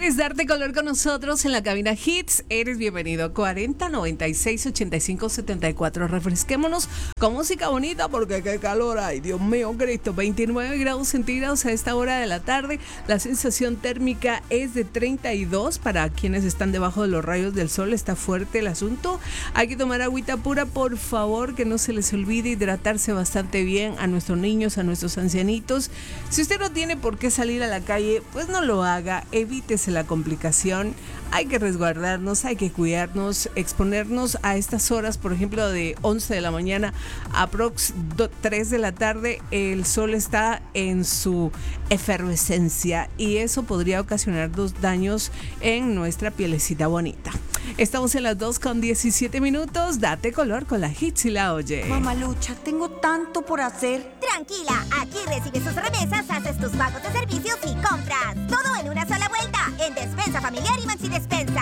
¿Quieres darte color con nosotros en la cabina Hits? Eres bienvenido. 40 96 85 74. Refresquémonos con música bonita porque qué calor hay. Dios mío, Cristo. 29 grados centígrados a esta hora de la tarde. La sensación térmica es de 32. Para quienes están debajo de los rayos del sol está fuerte el asunto. Hay que tomar agüita pura, por favor, que no se les olvide hidratarse bastante bien a nuestros niños, a nuestros ancianitos. Si usted no tiene por qué salir a la calle, pues no lo haga. Evítese la complicación. Hay que resguardarnos, hay que cuidarnos, exponernos a estas horas, por ejemplo, de 11 de la mañana a 3 de la tarde. El sol está en su efervescencia y eso podría ocasionar daños en nuestra pielecita bonita. Estamos en las 2:17. Date color con la Hits y la Oye. Mamalucha, tengo tanto por hacer. Tranquila, aquí recibes tus remesas, haces tus pagos de servicios y compras. Todo en una sola vuelta, en Despensa Familiar y Maxi Despensa.